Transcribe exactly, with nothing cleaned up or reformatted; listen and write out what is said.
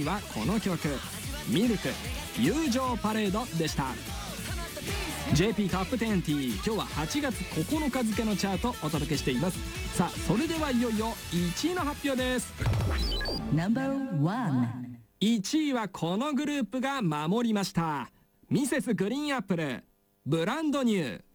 いはこの曲ミルク友情パレードでした。 ジェーピー トップにじゅう、今日ははちがつここのか付のチャートお届けしています。さあそれではいよいよいちいの発表です。 ナンバーワン、 いちいはこのグループが守りました。ミセスグリーンアップルブランドニュー。